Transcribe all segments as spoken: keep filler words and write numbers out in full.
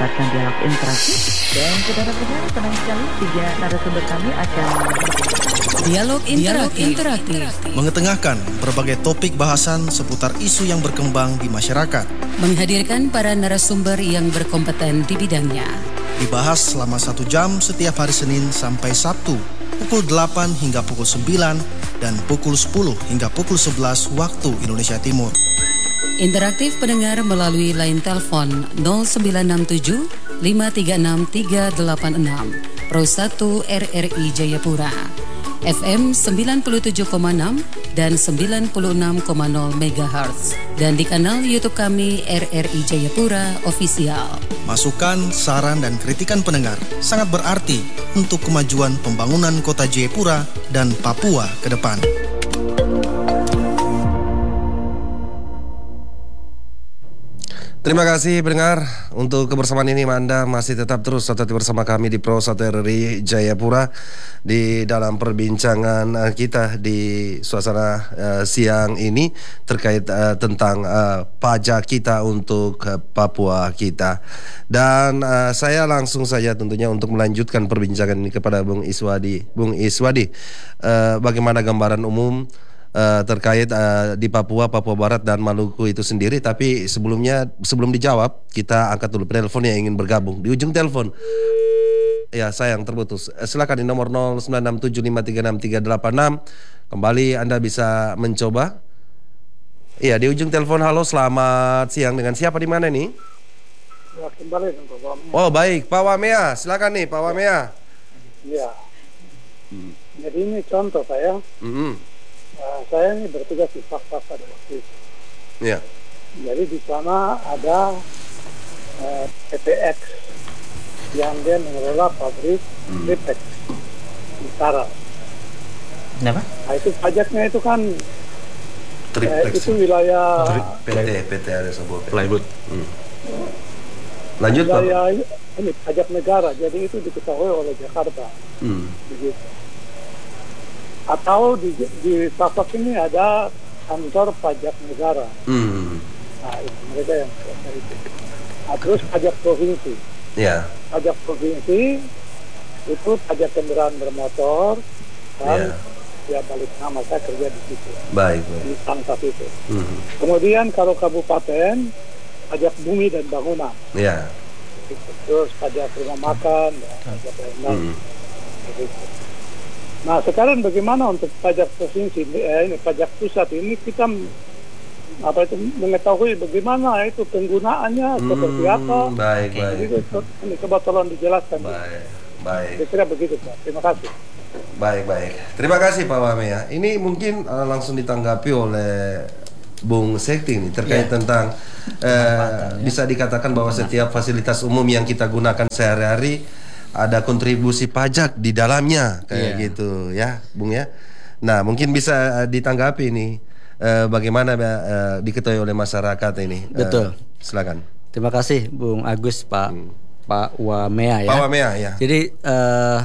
mendengarkan dialog interaktif. Dan saudara-saudara, tenang sekali, tiga narasumber kami akan dialog interaktif, interaktif, mengetengahkan berbagai topik bahasan seputar isu yang berkembang di masyarakat, menghadirkan para narasumber yang berkompeten di bidangnya. Dibahas selama satu jam setiap hari Senin sampai Sabtu, pukul delapan hingga pukul sembilan dan pukul sepuluh hingga pukul sebelas waktu Indonesia Timur. Interaktif pendengar melalui line telepon nol sembilan enam tujuh lima tiga enam tiga delapan enam Pro satu R R I Jayapura, F M sembilan puluh tujuh koma enam dan sembilan puluh enam koma nol megahertz, dan di kanal YouTube kami R R I Jayapura Official. Masukan, saran, dan kritikan pendengar sangat berarti untuk kemajuan pembangunan kota Jayapura dan Papua ke depan. Terima kasih pendengar untuk kebersamaan ini. Anda masih tetap terus tetap bersama kami di Pro satu R R I Jayapura di dalam perbincangan kita di suasana uh, siang ini terkait uh, tentang uh, pajak kita untuk uh, Papua kita. Dan uh, saya langsung saja tentunya untuk melanjutkan perbincangan ini kepada Bung Iswadi. Bung Iswadi, uh, bagaimana gambaran umum Uh, terkait uh, di Papua, Papua Barat dan Maluku itu sendiri. Tapi sebelumnya, sebelum dijawab, kita angkat dulu penelpon yang ingin bergabung di ujung telepon. Ya, sayang terputus. Uh, silakan di nomor nol sembilan enam tujuh lima tiga enam tiga delapan enam. Kembali Anda bisa mencoba. Iya, di ujung telepon. Halo, selamat siang. Dengan siapa di mana nih? Ya, kembali Pak Wamea. Oh, baik, Pak Wamea. Silakan nih, Pak Wamea. Iya. Hmm. Jadi ini contoh saya. Mm-hmm. Uh, saya ini bertugas di Fakta pada waktu itu. Iya. Jadi di sana ada uh, P T X yang dia mengelola pabrik hmm. Tripex di Taral. Kenapa? Nah itu pajaknya itu kan uh, itu wilayah P T P T ada sebuah plywood. Hmm. Lanjut Pak. Wilayah ini pajak negara, jadi itu diketahui oleh Jakarta. Hmm. Begitu. Atau di, di Tapak ini ada kantor pajak negara. Hmm. Nah, itu mereka yang kuasa itu. Nah, terus pajak provinsi. Ya. Yeah. Pajak provinsi itu pajak kendaraan bermotor dan yeah. ya balik nama saya kerja di situ. Baik. baik. Di Tangsap itu. Hmm. Kemudian kalau kabupaten pajak bumi dan bangunan. Ya. Yeah. Terus pajak rumah makan dan pajak lain-lain. Hmm. Nah sekarang bagaimana untuk pajak provinsi eh, ini pajak pusat ini kita apa itu mengetahui bagaimana itu penggunaannya hmm, seperti apa? Baik baik. Jadi, ini coba tolong dijelaskan. Baik baik. Kira begitu Pak. Terima kasih. Baik baik. Terima kasih Pak Wamea. Ini mungkin uh, langsung ditanggapi oleh Bung Sekti nih terkait yeah. tentang uh, ya. bisa dikatakan bahwa setiap fasilitas umum yang kita gunakan sehari-hari ada kontribusi pajak di dalamnya kayak yeah. gitu ya, Bung ya. Nah, mungkin bisa uh, ditanggapi nih uh, bagaimana uh, diketahui oleh masyarakat ini. Betul. Uh, silakan. Terima kasih Bung Agus, Pak hmm. Pak Wamea ya. Pak Wamea ya. Jadi uh,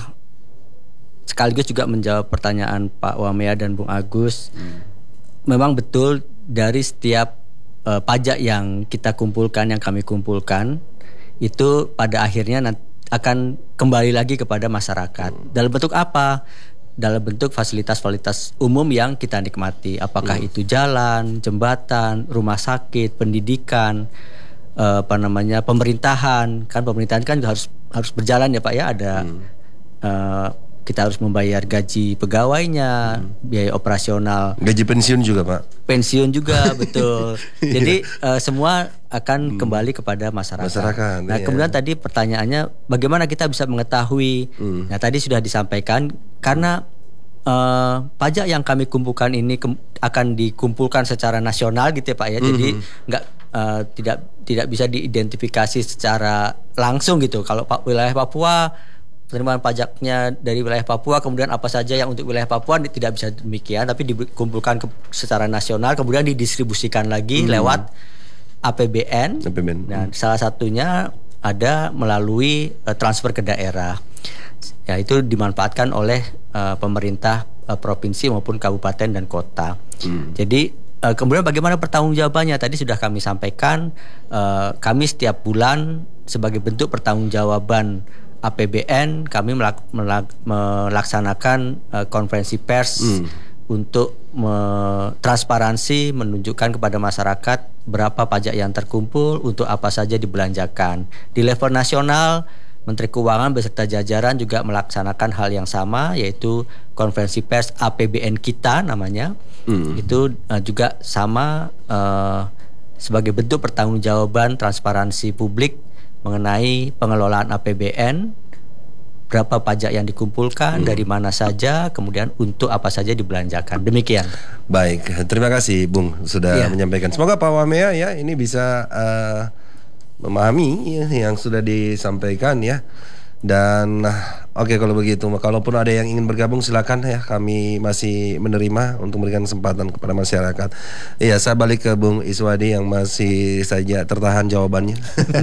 sekaligus juga menjawab pertanyaan Pak Wamea dan Bung Agus. Hmm. Memang betul dari setiap uh, pajak yang kita kumpulkan, yang kami kumpulkan itu pada akhirnya nanti akan kembali lagi kepada masyarakat. Dalam bentuk apa? Dalam bentuk fasilitas-fasilitas umum yang kita nikmati. Apakah hmm. itu jalan, jembatan, rumah sakit, pendidikan, eh, apa namanya pemerintahan. Kan pemerintahan kan harus harus berjalan ya Pak ya. Ada hmm. eh, kita harus membayar gaji pegawainya, hmm. biaya operasional, gaji pensiun juga Pak. Pensiun juga betul. Jadi uh, semua akan hmm. kembali kepada masyarakat. masyarakat nah iya. Kemudian tadi pertanyaannya bagaimana kita bisa mengetahui? Hmm. Nah tadi sudah disampaikan karena uh, pajak yang kami kumpulkan ini ke- akan dikumpulkan secara nasional gitu ya Pak ya. Hmm. Jadi nggak uh, tidak tidak bisa diidentifikasi secara langsung gitu. Kalau Pak wilayah Papua penerimaan pajaknya dari wilayah Papua, kemudian apa saja yang untuk wilayah Papua tidak bisa demikian, tapi dikumpulkan ke, secara nasional, kemudian didistribusikan lagi hmm. lewat A P B N. A P B N. Dan hmm. salah satunya ada melalui uh, transfer ke daerah. Ya itu dimanfaatkan oleh uh, pemerintah uh, provinsi maupun kabupaten dan kota. Hmm. Jadi uh, kemudian bagaimana pertanggungjawabannya? Tadi sudah kami sampaikan, uh, kami setiap bulan sebagai bentuk pertanggungjawaban A P B N kami melak, melak, melaksanakan uh, konferensi pers hmm. untuk me- transparansi, menunjukkan kepada masyarakat berapa pajak yang terkumpul, untuk apa saja dibelanjakan. Di level nasional, Menteri Keuangan beserta jajaran juga melaksanakan hal yang sama, yaitu konferensi pers A P B N kita namanya. Hmm. Itu uh, juga sama uh, sebagai bentuk pertanggungjawaban transparansi publik mengenai pengelolaan A P B N, berapa pajak yang dikumpulkan, hmm. dari mana saja, kemudian untuk apa saja dibelanjakan. Demikian. Baik, terima kasih Bung sudah ya. menyampaikan. Semoga Pak Wamea ya ini bisa uh, memahami ya, yang sudah disampaikan ya. Dan oke okay, kalau begitu, kalaupun ada yang ingin bergabung silakan ya, kami masih menerima untuk memberikan kesempatan kepada masyarakat. Iya, saya balik ke Bung Iswadi yang masih saja tertahan jawabannya.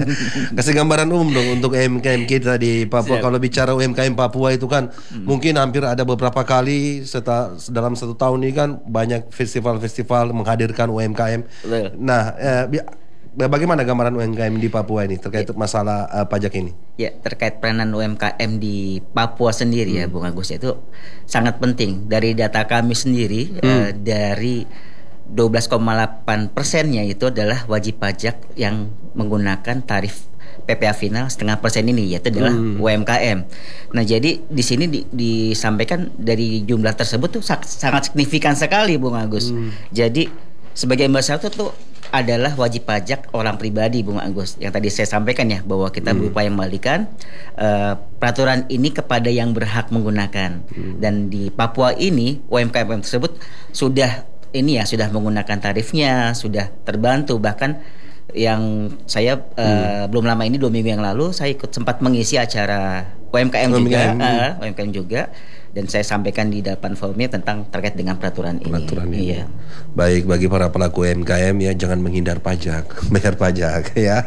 Kasih gambaran umum dong untuk U M K M kita di Papua. Siap. Kalau bicara U M K M Papua itu kan hmm. mungkin hampir ada beberapa kali seta, dalam satu tahun ini kan banyak festival-festival menghadirkan U M K M. Betul. Nah, eh, bagaimana gambaran U M K M di Papua ini terkait ya. masalah uh, pajak ini? Ya, terkait peranan U M K M di Papua sendiri hmm. ya Bung Agus, itu sangat penting. Dari data kami sendiri hmm. uh, dari dua belas koma delapan persennya itu adalah wajib pajak yang menggunakan tarif P P H final setengah persen ini, yaitu adalah hmm. U M K M. Nah, jadi di sini di, disampaikan dari jumlah tersebut tuh sangat signifikan sekali Bung Agus. Hmm. Jadi sebagian besar itu tuh adalah wajib pajak orang pribadi Bung Agus. Yang tadi saya sampaikan ya, bahwa kita hmm. berupaya membalikan uh, peraturan ini kepada yang berhak menggunakan. Hmm. Dan di Papua ini U M K M tersebut sudah ini ya sudah menggunakan tarifnya, sudah terbantu. Bahkan yang saya uh, hmm. belum lama ini dua minggu yang lalu saya ikut sempat mengisi acara U M K M juga, uh, U M K M juga. Dan saya sampaikan di depan forumnya tentang terkait dengan peraturan ini. Peraturan ini. Iya. Baik, bagi para pelaku U M K M ya, jangan menghindar pajak, bayar pajak ya.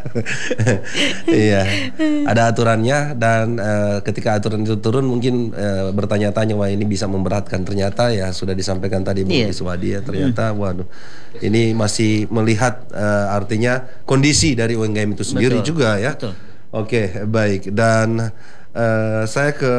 Iya. Ada aturannya, dan uh, ketika aturan itu turun mungkin uh, bertanya-tanya, wah ini bisa memberatkan. Ternyata ya sudah disampaikan tadi Bung Iswadi ya, ternyata hmm. waduh. Ini masih melihat uh, artinya kondisi dari U M K M itu sendiri. Betul. Juga ya. Betul. Oke, baik. Dan uh, saya ke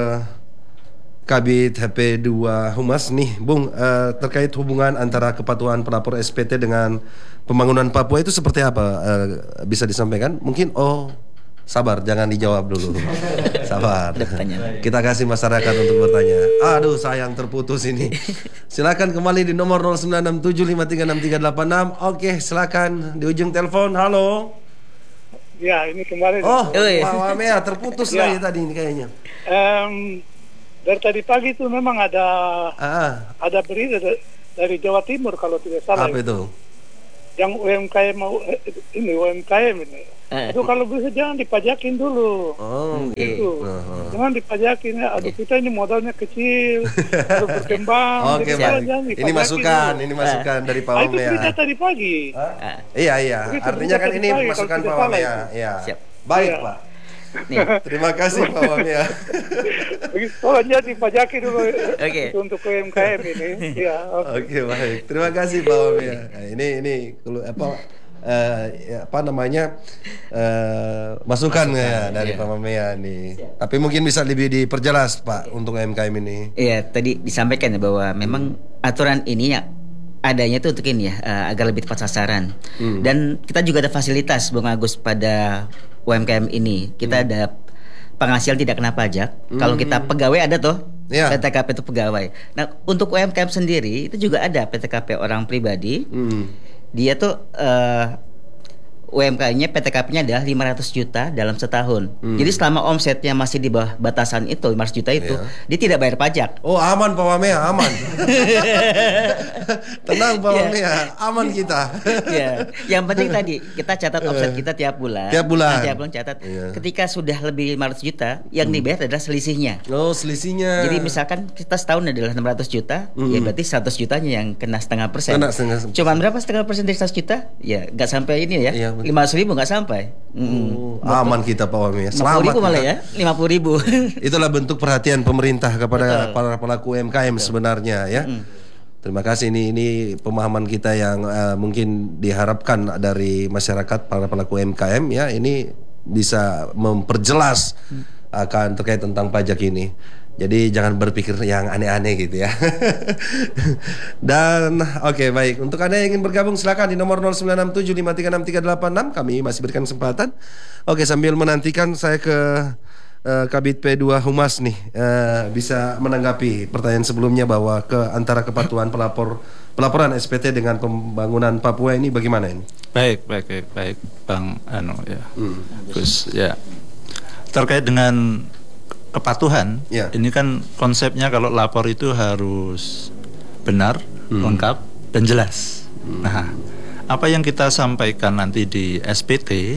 Kabid H P dua Humas nih, Bung, uh, terkait hubungan antara kepatuhan pelapor S P T dengan pembangunan Papua itu seperti apa? Uh, bisa disampaikan? Mungkin oh sabar, jangan dijawab dulu. Sabar. Kita kasih masyarakat untuk bertanya. Aduh, sayang terputus ini. Silakan kembali di nomor nol sembilan enam tujuh lima tiga enam tiga delapan enam. Oke, silakan di ujung telepon. Halo. Ya, ini kembali. Oh, Pak Wamea terputus ya. Lagi tadi ini kayaknya. Um, Dari tadi pagi itu memang ada ah. ada berita dari Jawa Timur kalau tidak salah. Apa itu? Yang U M K M ini U M K M ini. Eh. Itu kalau bisa jangan dipajakin dulu. Oh, gitu. Uh-huh. Jangan dipajakin ya. Aduh, kita ini modalnya kecil, baru berkembang. Oke, okay, baik. Ini masukan, dulu. ini masukan uh. dari Pak Wamea. Ah, itu berita tadi pagi. Uh. Iya, iya. Itu Artinya kan ini pagi, masukan Pak Wamea. Iya. Baik, ya. Pak. Nih. Terima kasih Pak Wamea. Soalnya dipajaki dulu okay. untuk U M K M ini. Ya, Oke okay. okay, baik. Terima kasih Pak Wamea. Nah, ini ini apa uh, ya, apa namanya uh, masukan, masukan ya dari iya. Pak Wamea nih. Tapi mungkin bisa lebih diperjelas Pak untuk U M K M ini. Iya, tadi disampaikan ya bahwa memang aturan ini ya adanya itu untuk ini ya uh, agar lebih tepat sasaran. Hmm. Dan kita juga ada fasilitas Bung Agus pada U M K M ini. Kita hmm. ada penghasilan tidak kena pajak. Hmm. Kalau kita pegawai ada tuh yeah. P T K P itu pegawai. Nah, untuk U M K M sendiri itu juga ada P T K P orang pribadi. Hmm. Dia tuh uh, U M K M-nya P T K P-nya adalah lima ratus juta dalam setahun. Hmm. Jadi selama omsetnya masih di bawah batasan itu lima ratus juta itu, yeah. dia tidak bayar pajak. Oh, aman Pak Wamea, aman. Tenang Pak Wamea, yeah. aman kita. yeah. Yang penting tadi kita catat omset kita tiap bulan. Tiap bulan. Nah, tiap bulan catat. Yeah. Ketika sudah lebih lima ratus juta, yang hmm. dibayar adalah selisihnya. Oh, selisihnya. Jadi misalkan kita setahun adalah enam ratus juta, hmm. ya berarti seratus jutanya yang kena setengah persen. Kena setengah persen. Cuman berapa setengah persen dari seratus juta? Ya, nggak sampai ini ya. Yeah, lima ratus ribu nggak sampai. Oh, aman kita Pak Wamea. Selamat. lima puluh ribu malah ya. lima puluh ribu. Itulah bentuk perhatian pemerintah kepada Betul. para pelaku U M K M Betul. sebenarnya ya. Mm. Terima kasih, ini ini pemahaman kita yang uh, mungkin diharapkan dari masyarakat, para pelaku U M K M ya, ini bisa memperjelas akan terkait tentang pajak ini. Jadi jangan berpikir yang aneh-aneh gitu ya. Dan oke okay, baik, untuk Anda yang ingin bergabung silakan di nomor nol sembilan enam tujuh lima tiga enam tiga delapan enam, kami masih berikan kesempatan. Oke, sambil menantikan saya ke Uh, Kabid P dua Humas nih uh, bisa menanggapi pertanyaan sebelumnya bahwa ke antara kepatuhan pelapor pelaporan S P T dengan pembangunan Papua ini bagaimana ini? Baik, baik, baik, baik Bang Ano ya. Hmm. Terus ya terkait dengan kepatuhan, ya. Ini kan konsepnya kalau lapor itu harus benar, hmm. lengkap dan jelas. Hmm. Nah, apa yang kita sampaikan nanti di S P T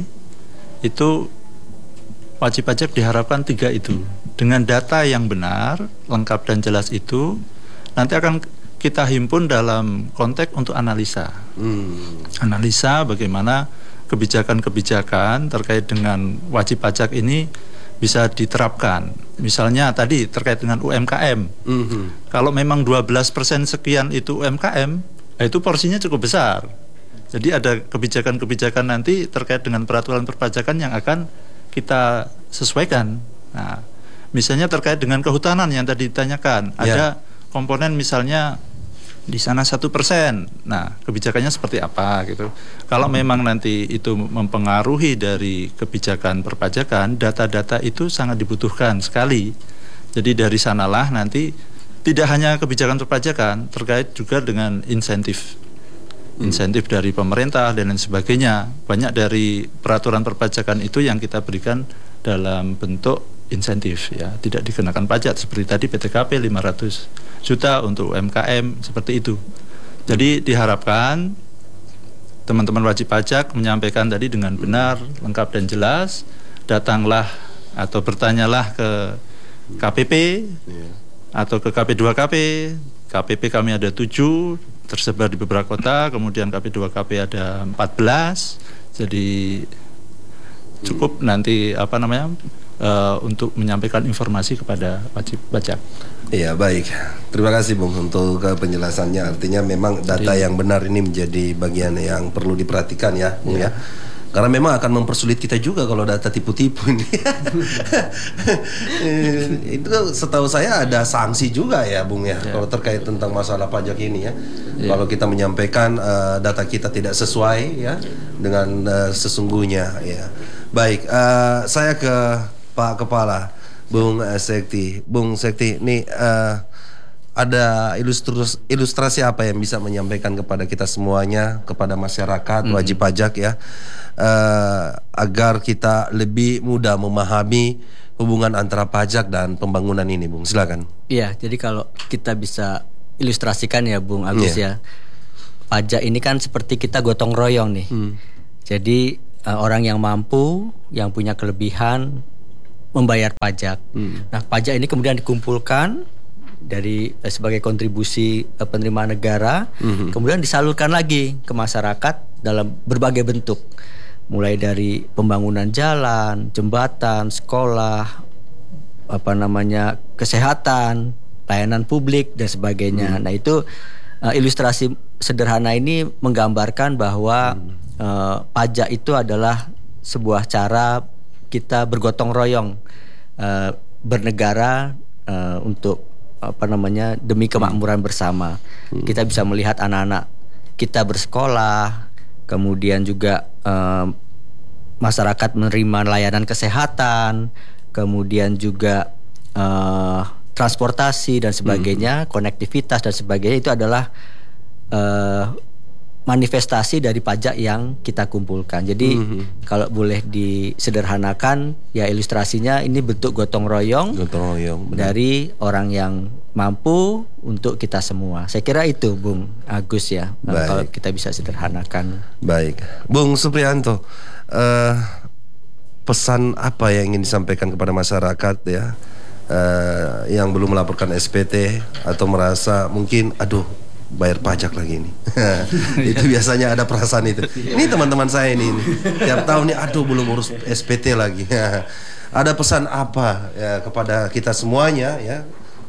itu wajib pajak diharapkan tiga itu dengan data yang benar, lengkap dan jelas itu nanti akan kita himpun dalam konteks untuk analisa, hmm. analisa bagaimana kebijakan-kebijakan terkait dengan wajib pajak ini bisa diterapkan. Misalnya tadi terkait dengan U M K M, hmm. kalau memang dua belas persen sekian itu U M K M, itu porsinya cukup besar. Jadi ada kebijakan-kebijakan nanti terkait dengan peraturan perpajakan yang akan kita sesuaikan. Nah, misalnya terkait dengan kehutanan yang tadi ditanyakan, yeah. ada komponen misalnya di sana satu persen. Nah, kebijakannya seperti apa gitu. Kalau memang nanti itu mempengaruhi dari kebijakan perpajakan, data-data itu sangat dibutuhkan sekali. Jadi dari sanalah nanti tidak hanya kebijakan perpajakan, terkait juga dengan insentif. insentif dari pemerintah dan lain sebagainya. Banyak dari peraturan perpajakan itu yang kita berikan dalam bentuk insentif ya, tidak dikenakan pajak seperti tadi P T K P lima ratus juta untuk U M K M seperti itu. Jadi diharapkan teman-teman wajib pajak menyampaikan tadi dengan benar, lengkap dan jelas. Datanglah atau bertanyalah ke K P P atau ke K P dua K P. K P P kami ada tujuh, tersebar di beberapa kota, kemudian K P dua K P ada empat belas. Jadi cukup nanti apa namanya uh, untuk menyampaikan informasi kepada wajib pajak. Iya, baik. Terima kasih Bung untuk penjelasannya. Artinya memang data Jadi, yang benar ini menjadi bagian yang perlu diperhatikan ya, Bung ya. Karena memang akan mempersulit kita juga kalau data tipu-tipu ini. Itu setahu saya ada sanksi juga ya, Bung ya, ya. Kalau terkait tentang masalah pajak ini ya. Ya. Kalau kita menyampaikan uh, data kita tidak sesuai ya dengan uh, sesungguhnya ya. Baik, uh, saya ke Pak Kepala, Bung uh, Sekti. Bung Sekti, nih uh, ada ilustrasi, ilustrasi apa yang bisa menyampaikan kepada kita semuanya, kepada masyarakat, wajib pajak ya, uh, agar kita lebih mudah memahami hubungan antara pajak dan pembangunan ini, Bung. Silakan. Iya, jadi kalau kita bisa ilustrasikan ya, Bung Agus yeah. ya, pajak ini kan seperti kita gotong royong nih. Hmm. Jadi uh, orang yang mampu, yang punya kelebihan membayar pajak. Hmm. Nah, pajak ini kemudian dikumpulkan dari eh, sebagai kontribusi eh, penerimaan negara, mm-hmm. kemudian disalurkan lagi ke masyarakat dalam berbagai bentuk, mulai dari pembangunan jalan, jembatan, sekolah, apa namanya, kesehatan, layanan publik dan sebagainya. Mm. Nah itu eh, ilustrasi sederhana ini menggambarkan bahwa mm. eh, pajak itu adalah sebuah cara kita bergotong royong eh, bernegara eh, untuk apa namanya demi kemakmuran bersama. Hmm. Kita bisa melihat anak-anak kita bersekolah, kemudian juga eh, masyarakat menerima layanan kesehatan, kemudian juga eh, transportasi dan sebagainya, hmm. konektivitas dan sebagainya, itu adalah eh, manifestasi dari pajak yang kita kumpulkan. Jadi mm-hmm. kalau boleh disederhanakan ya, ilustrasinya ini bentuk gotong royong, gotong royong dari orang yang mampu untuk kita semua. Saya kira itu Bung Agus ya. Baik. Kalau kita bisa sederhanakan. Baik, Bung Supriyanto, uh, pesan apa yang ingin disampaikan kepada masyarakat ya, uh, yang belum melaporkan S P T atau merasa mungkin aduh bayar pajak lagi ini. Itu biasanya ada perasaan itu. Ini teman-teman saya ini, ini. Tiap tahun nih aduh belum urus S P T lagi. Ada pesan apa ya kepada kita semuanya ya,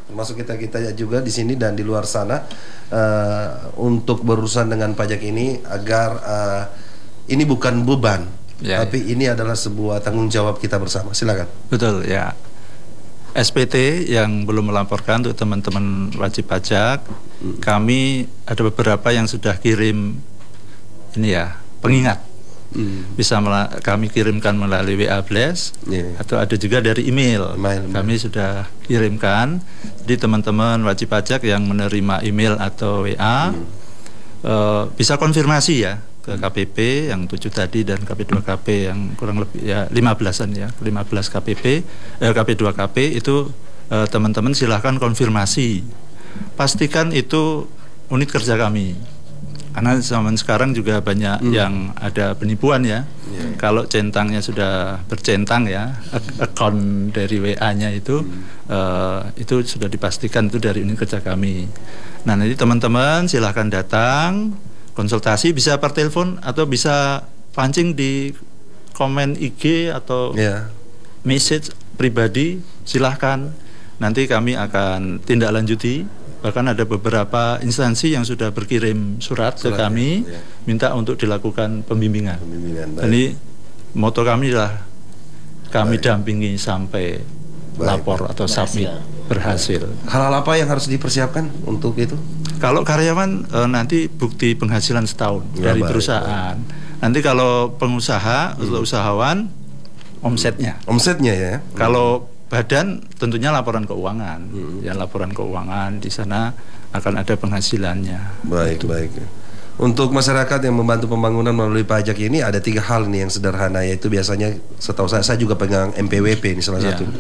termasuk kita kita juga di sini dan di luar sana uh, untuk berurusan dengan pajak ini agar uh, ini bukan beban, ya, tapi ya. ini adalah sebuah tanggung jawab kita bersama. Silakan. Betul ya. S P T yang belum melaporkan untuk teman-teman wajib pajak, hmm. kami ada beberapa yang sudah kirim ini ya pengingat. Hmm. Bisa mela- kami kirimkan melalui W A Blast, yeah. atau ada juga dari email. email kami email. sudah kirimkan. Jadi teman-teman wajib pajak yang menerima email atau W A hmm. uh, bisa konfirmasi ya ke K P P yang tujuh tadi dan K P dua K P yang kurang lebih ya lima belasan ya lima belas K P P eh, K P dua K P itu uh, teman-teman silahkan konfirmasi. Pastikan itu unit kerja kami. Karena zaman sekarang juga banyak hmm. yang ada penipuan ya. Yeah. Kalau centangnya sudah bercentang ya, akun dari W A-nya itu hmm. uh, itu sudah dipastikan itu dari unit kerja kami. Nah, nanti teman-teman silahkan datang konsultasi, bisa per telepon atau bisa pancing di komen I G atau yeah. message pribadi, silahkan. Nanti kami akan tindak lanjuti. Bahkan ada beberapa instansi yang sudah berkirim surat, surat ke kami ya, ya. minta untuk dilakukan pembimbingan. pembimbingan Jadi moto kami adalah kami baik. dampingi sampai baik. lapor atau submit berhasil. Hal-hal apa yang harus dipersiapkan untuk itu? Kalau karyawan e, nanti bukti penghasilan setahun ya, dari baik, perusahaan. Baik. Nanti kalau pengusaha hmm. atau usahawan omsetnya. Omsetnya ya. Kalau badan tentunya laporan keuangan, hmm. ya laporan keuangan di sana akan ada penghasilannya. Baik, itu. baik. Untuk masyarakat yang membantu pembangunan melalui pajak ini ada tiga hal nih yang sederhana, yaitu biasanya setahu saya saya juga pegang M P W P ini salah ya. satu.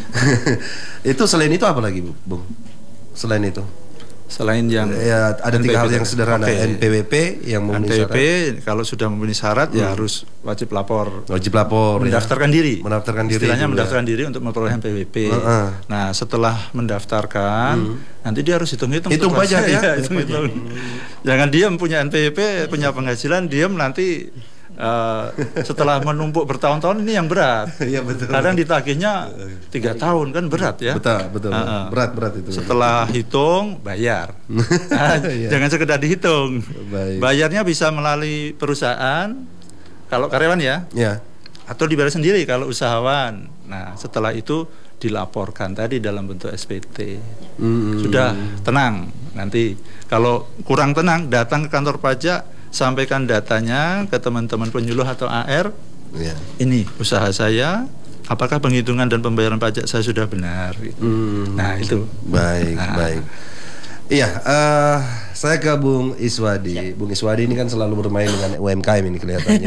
Itu selain itu apa lagi, Bung? Selain itu? Selain yang ya, ada N P W P tiga hal yang sederhana, okay. N P W P yang memenuhi syarat. N P W P kalau sudah memenuhi syarat hmm. ya harus wajib lapor. Wajib lapor. Mendaftarkan ya. diri. Mendaftarkan diri. Istilahnya mendaftarkan diri untuk memperoleh N P W P. Uh-uh. Nah, setelah mendaftarkan, hmm. nanti dia harus hitung-hitung. Hitung pajak ya. ya hitung-hitung. Jangan diam punya N P W P, punya penghasilan, diam nanti Uh, setelah menumpuk bertahun-tahun ini yang berat. Ya, betul. Kadang ditagihnya tiga tahun kan berat ya. Betul, betul. Uh-uh. Berat, berat itu. Setelah hitung bayar. Nah, ya. Jangan sekedar dihitung. Baik. Bayarnya bisa melalui perusahaan kalau karyawan ya. Ya. Atau dibayar sendiri kalau usahawan. Nah, setelah itu dilaporkan tadi dalam bentuk S P T. Hmm. Sudah tenang. Nanti kalau kurang tenang datang ke kantor pajak, sampaikan datanya ke teman-teman penyuluh atau A R. Ya. Ini usaha saya, apakah penghitungan dan pembayaran pajak saya sudah benar? Gitu. Hmm. Nah itu. Baik, nah. baik. Iya, uh, saya ke Bung Iswadi. Ya. Bung Iswadi ini kan selalu bermain dengan U M K M ini kelihatannya.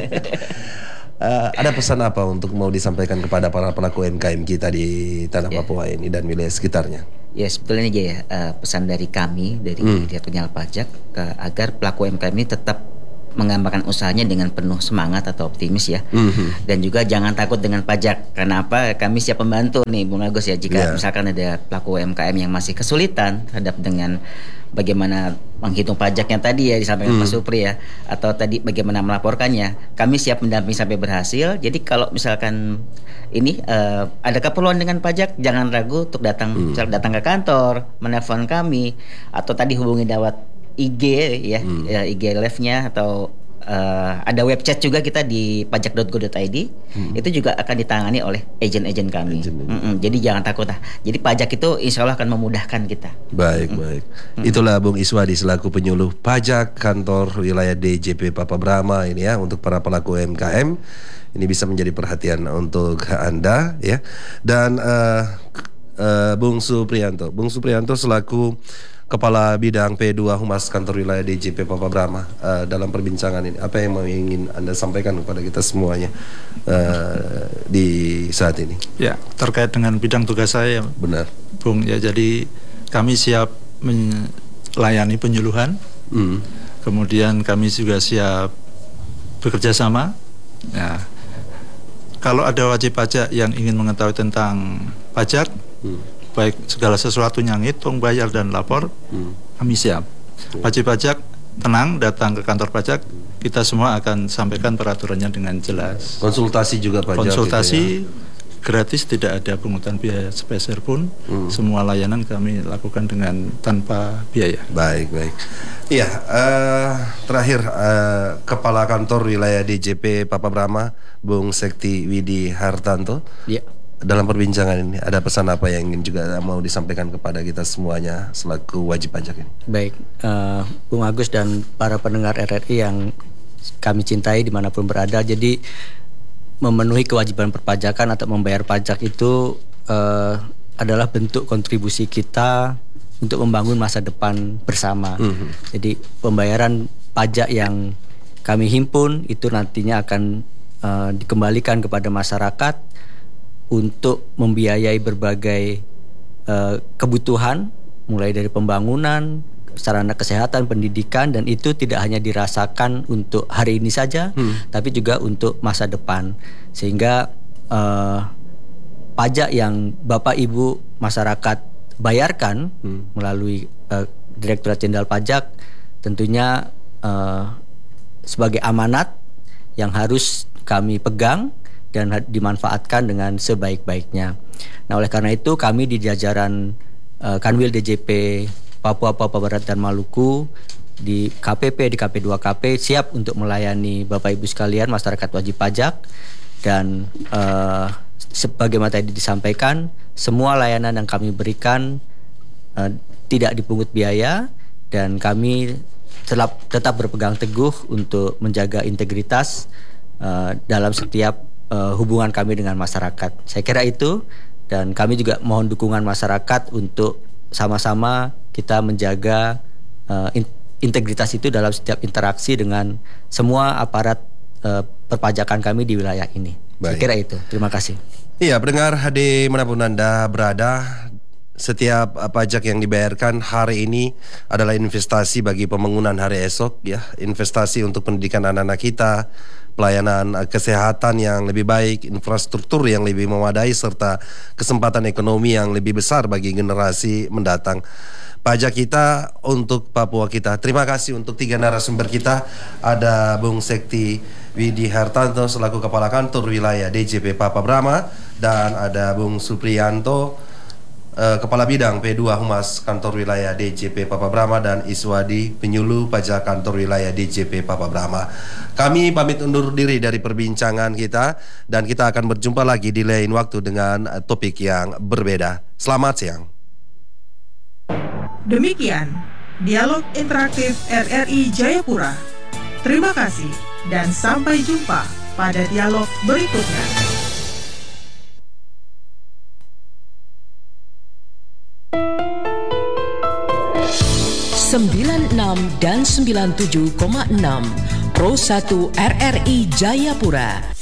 uh, ada pesan apa untuk mau disampaikan kepada para pelaku U M K M kita di Tanah ya. Papua ini dan wilayah sekitarnya? Ya sebetulnya aja ya uh, pesan dari kami dari hmm. Direktur Jenderal Pajak uh, agar pelaku U M K M ini tetap mengembangkan usahanya dengan penuh semangat atau optimis ya, hmm. dan juga jangan takut dengan pajak. Karena apa? Kami siap membantu nih Bung Agus ya jika yeah. misalkan ada pelaku U M K M yang masih kesulitan terhadap dengan bagaimana menghitung pajaknya tadi ya disampaikan hmm. Pak Supri ya, atau tadi bagaimana melaporkannya, kami siap mendampingi sampai berhasil. Jadi kalau misalkan ini uh, ada keperluan dengan pajak, jangan ragu untuk datang hmm. datang ke kantor, menelpon kami, atau tadi hubungi lewat I G ya, hmm. ya I G live-nya, atau uh, ada web chat juga kita di pajak dot go dot i d. Hmm. Itu juga akan ditangani oleh agen-agen kami. Jadi jangan takut lah. Jadi pajak itu insya Allah akan memudahkan kita. Baik, hmm. baik. Hmm. Itulah Bung Iswadi selaku penyuluh pajak kantor wilayah D J P Papa Brahma ini ya, untuk para pelaku U M K M. Ini bisa menjadi perhatian untuk Anda ya. Dan uh, uh, Bung Supriyanto, Bung Supriyanto selaku Kepala Bidang P dua Humas Kantor Wilayah D J P Papa Brahma, uh, dalam perbincangan ini apa yang ingin Anda sampaikan kepada kita semuanya uh, di saat ini? Ya, terkait dengan bidang tugas saya, benar, Bung. Ya, jadi kami siap melayani penyuluhan, hmm. kemudian kami juga siap bekerja sama. Ya, kalau ada wajib pajak yang ingin mengetahui tentang pajak, hmm. baik segala sesuatunya ngitung, bayar dan lapor, hmm. kami siap. Wajib pajak tenang datang ke kantor pajak, kita semua akan sampaikan peraturannya dengan jelas. Konsultasi juga pajak. Konsultasi, gitu ya. gratis, tidak ada pungutan biaya sepeser pun. Hmm. Semua layanan kami lakukan dengan tanpa biaya. Baik, baik. Iya, uh, terakhir uh, Kepala Kantor Wilayah D J P Papa Brama, Bung Sekti Widi Hartanto. Iya. Dalam perbincangan ini ada pesan apa yang ingin juga mau disampaikan kepada kita semuanya selaku wajib pajak ini? Baik, uh, Bung Agus dan para pendengar R R I yang kami cintai dimanapun berada. Jadi memenuhi kewajiban perpajakan atau membayar pajak itu uh, adalah bentuk kontribusi kita untuk membangun masa depan bersama. Mm-hmm. Jadi pembayaran pajak yang kami himpun itu nantinya akan uh, dikembalikan kepada masyarakat untuk membiayai berbagai uh, kebutuhan, mulai dari pembangunan, sarana kesehatan, pendidikan, dan itu tidak hanya dirasakan untuk hari ini saja, hmm. tapi juga untuk masa depan. Sehingga uh, pajak yang Bapak Ibu masyarakat bayarkan hmm. melalui uh, Direktorat Jenderal Pajak tentunya uh, sebagai amanat yang harus kami pegang dan dimanfaatkan dengan sebaik-baiknya. Nah, oleh karena itu kami di jajaran uh, Kanwil D J P Papua, Papua Barat dan Maluku di K P P, di K P dua K P siap untuk melayani Bapak Ibu sekalian masyarakat wajib pajak, dan uh, sebagaimana tadi disampaikan, semua layanan yang kami berikan uh, tidak dipungut biaya, dan kami tetap, tetap berpegang teguh untuk menjaga integritas uh, dalam setiap uh, hubungan kami dengan masyarakat. Saya kira itu, dan kami juga mohon dukungan masyarakat untuk sama-sama kita menjaga uh, in, integritas itu dalam setiap interaksi dengan semua aparat uh, perpajakan kami di wilayah ini. Baik. Saya kira itu. Terima kasih. Iya, pendengar di manapun Anda berada, setiap pajak yang dibayarkan hari ini adalah investasi bagi pembangunan hari esok, ya, investasi untuk pendidikan anak-anak kita, pelayanan kesehatan yang lebih baik, infrastruktur yang lebih memadai, serta kesempatan ekonomi yang lebih besar bagi generasi mendatang. Pajak kita untuk Papua kita. Terima kasih untuk tiga narasumber kita. Ada Bung Sekti Widi Hartanto selaku Kepala Kantor Wilayah D J P Papa Brama, dan ada Bung Supriyanto, uh, Kepala Bidang P dua Humas Kantor Wilayah D J P Papa Brama, dan Iswadi Penyuluh Pajak Kantor Wilayah D J P Papa Brama. Kami pamit undur diri dari perbincangan kita, dan kita akan berjumpa lagi di lain waktu dengan topik yang berbeda. Selamat siang. Demikian Dialog Interaktif R R I Jayapura. Terima kasih dan sampai jumpa pada dialog berikutnya. sembilan puluh enam dan sembilan puluh tujuh koma enam Pro satu R R I Jayapura